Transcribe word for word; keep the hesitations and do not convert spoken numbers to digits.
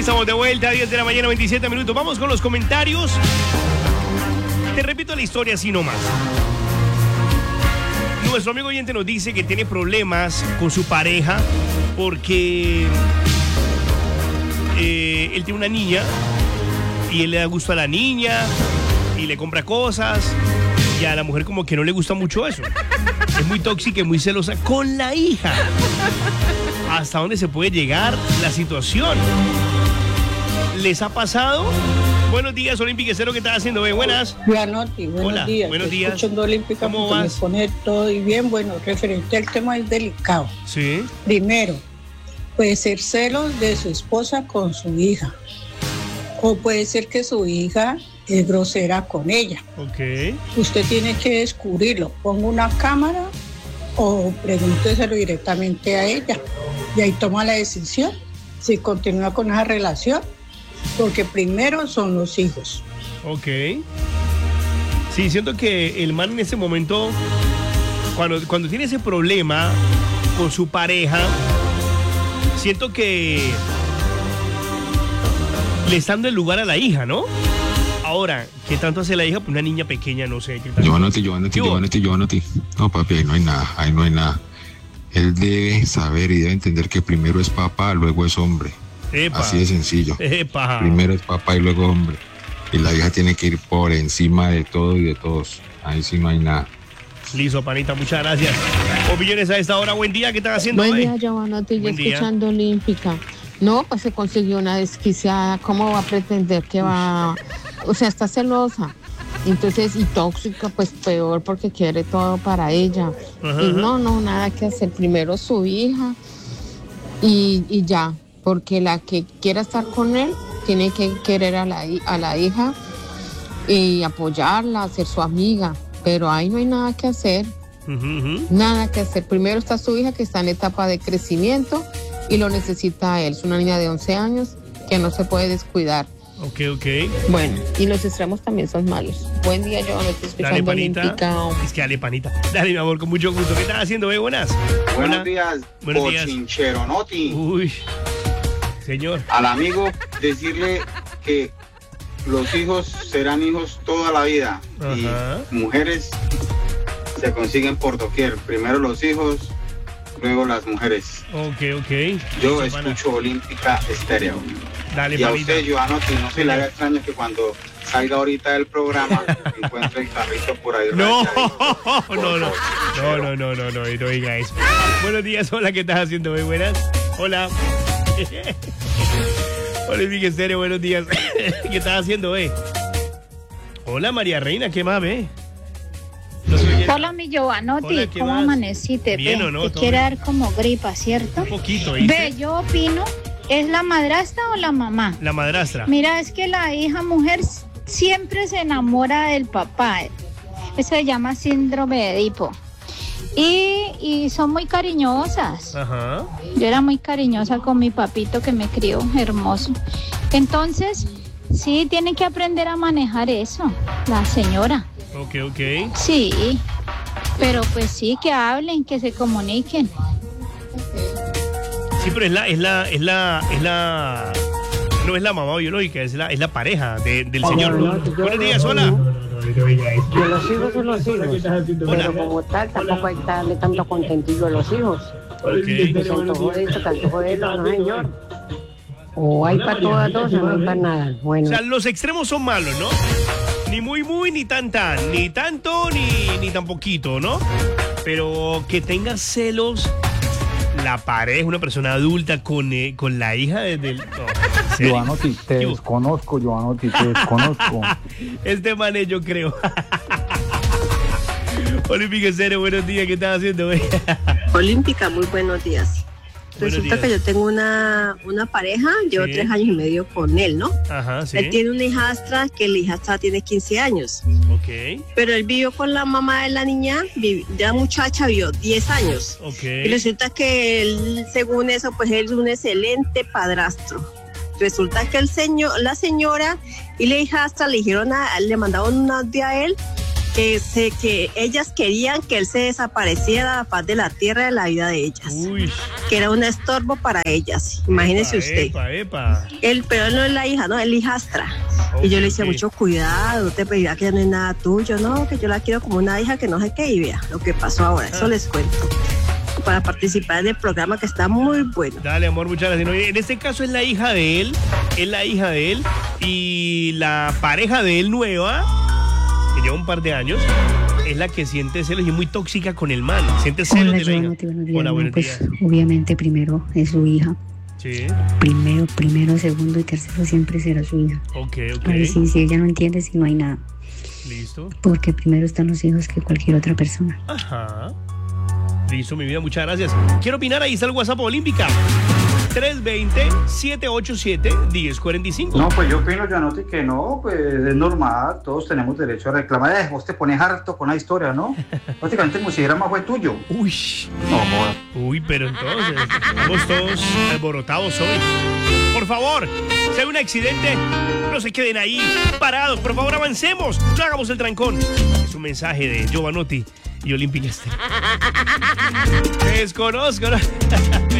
estamos de vuelta, diez de la mañana, veintisiete minutos. Vamos con los comentarios. Te repito la historia así nomás. Nuestro amigo oyente nos dice que tiene problemas con su pareja porque eh, él tiene una niña y él le da gusto a la niña y le compra cosas y a la mujer como que no le gusta mucho eso. Es muy tóxica y muy celosa con la hija. ¿Hasta dónde se puede llegar la situación? ¿Les ha pasado? Buenos días, Olímpica-Cero, ¿qué estás haciendo? Buenas. Giovanotti, buenos Hola, días. buenos días. Escuchando Olímpica, ¿Cómo vas? me pone todo y bien. Bueno, referente al tema es delicado. Sí. Primero, puede ser celos de su esposa con su hija. O puede ser que su hija es grosera con ella. Ok. Usted tiene que descubrirlo. Ponga una cámara o pregúnteselo directamente a ella. Y ahí toma la decisión si continúa con esa relación. Porque primero son los hijos. Ok. Sí, siento que el man en ese momento, cuando, cuando tiene ese problema con su pareja, siento que le están dando el lugar a la hija, ¿no? Ahora, ¿qué tanto hace la hija? Pues una niña pequeña, no sé. ¿Qué tanto? Giovanotti, Giovanotti, Giovanotti, Giovanotti. No, papi, ahí no hay nada, ahí no hay nada. Él debe saber y debe entender que primero es papá, luego es hombre. Epa. Así de sencillo. Epa. Primero es papá y luego hombre. Y la hija tiene que ir por encima de todo y de todos. Ahí sí no hay nada. Listo, panita, muchas gracias. Opiniones a esta hora. Buen día, ¿qué están haciendo? Buen hoy? día, Giovanotti, yo Buen día. escuchando Olímpica. No, pues se consiguió una desquiciada. ¿Cómo va a pretender que va? O sea, está celosa. Entonces, y tóxica, pues peor porque quiere todo para ella. Ajá, y ajá. no, no, nada que hacer. Primero su hija y, y ya. Porque la que quiera estar con él tiene que querer a la, hi- a la hija y apoyarla, ser su amiga. Pero ahí no hay nada que hacer. Ujú, ujú. Nada que hacer. Primero está su hija que está en etapa de crecimiento y lo necesita a él. Es una niña de once años que no se puede descuidar. Ok, ok. Bueno, y los extremos también son malos. Buen día, yo no estoy Dale, escuchando panita. Olímpica. Es que dale, panita. Dale, mi amor, con mucho gusto. ¿Qué estás haciendo? ¿Eh? Buenas. Buenos Hola. días, Buenos días. Bochinchero Noti. Uy, señor. Al amigo decirle que los hijos serán hijos toda la vida. Ajá. Y mujeres se consiguen por doquier. Primero los hijos, luego las mujeres. Ok, ok. Yo Listo, pana. escucho Olímpica Estéreo. Dale, Y a panita. usted, Giovanotti, no se le haga extraño que cuando salga ahorita del programa encuentre el carrito por ahí. No, rayadito. no, no, no, no, no, no, no, no diga eso. Buenos días, hola, ¿qué estás haciendo? Muy buenas. Hola. Hola, Miguel Estéreo, buenos días. ¿Qué estás haciendo, eh? Hola, María Reina, ¿qué más, ve? No se oye. Hola, mi Giovanotti, Hola, ¿qué ¿cómo más? amaneciste? Bien, Ve, ¿o no? te Todo quiere bien. dar como gripa, ¿cierto? Un poquito, ¿viste? Ve, yo opino, ¿es la madrastra o la mamá? La madrastra. Mira, es que la hija mujer siempre se enamora del papá. Eso se llama síndrome de Edipo. Y, y son muy cariñosas. Ajá. Yo era muy cariñosa con mi papito que me crió, hermoso. Entonces, sí, tiene que aprender a manejar eso, la señora. Ok, ok. Sí, pero pues sí, que hablen, que se comuniquen. Sí, pero es la, es la, es la, es la, no es la mamá biológica, es la, es la pareja de- del señor. Buenos días, hola. Que los hijos son los hijos, Hola. pero como tal tampoco hay que darle tanto contentillo a los hijos. Que Ok. se antojó de esto, que antojó de esto, no señor. O hay para todas dos o no hay para nada. O Bueno, sea, los extremos son malos, ¿no? Ni muy, muy, ni tan, tan. Ni tanto, ni, ni tan poquito, ¿no? Pero que tenga celos la pareja, una persona adulta con, eh, con la hija desde el... No, ¿en serio? Giovanotti, te ¿Qué hubo? desconozco, Giovanotti, te desconozco. Este man es, yo creo. Olímpica Estéreo, buenos días, ¿qué estás haciendo, güey? Olímpica, muy buenos días. Buenos Resulta días. que yo tengo una, una pareja, llevo Sí. tres años y medio con él, ¿no? Ajá, sí. Él tiene una hijastra que la hijastra tiene quince años, Ok, pero él vivió con la mamá de la niña, vi- la muchacha vivió diez años. ok. Y resulta que él, según eso, pues él es un excelente padrastro. Resulta que el señor, la señora y la hijastra le dijeron a, le mandaron un audio a él que, se, que ellas querían que él se desapareciera a la faz de la tierra de la vida de ellas. Uy. Que era un estorbo para ellas. Imagínese Epa, usted. Epa, epa. Él, pero él no es la hija, no, es la hijastra. Okay, y yo le decía, okay. mucho cuidado, no te pedía que ya no es nada tuyo, no, que yo la quiero como una hija que no sé qué, y vea lo que pasó ahora, eso Ah. les cuento. Para participar en el programa que está muy bueno. Dale, amor, muchas gracias. No, en este caso es la hija de él, es la hija de él y la pareja de él nueva, que lleva un par de años, es la que siente celos y es muy tóxica con el man. Siente celos Hola, de la hija. Giovanotti, buenos días. Hola, No, buenos pues días. obviamente primero es su hija. Sí, Primero, primero, segundo y tercero siempre será su hija. ok, ok. Ahí sí, si ella no entiende, si no hay nada. Listo. Porque primero están los hijos que cualquier otra persona. Ajá. Listo, mi vida, muchas gracias. Quiero opinar, ahí está el WhatsApp Olímpica. tres dos cero, siete ocho siete, uno cero cuatro cinco. No, pues yo opino, Giovanotti, que no, pues es normal, todos tenemos derecho a reclamar. Eh, vos te pones harto con la historia, ¿no? Prácticamente el musigrama fue tuyo. Uy. No, joder. Uy, pero entonces, estamos todos alborotados hoy. Por favor, si hay un accidente, no se queden ahí parados. Por favor, avancemos. No hagamos el trancón. Es un mensaje de Giovanotti y Olímpica Estéreo. Desconozco, ¿no?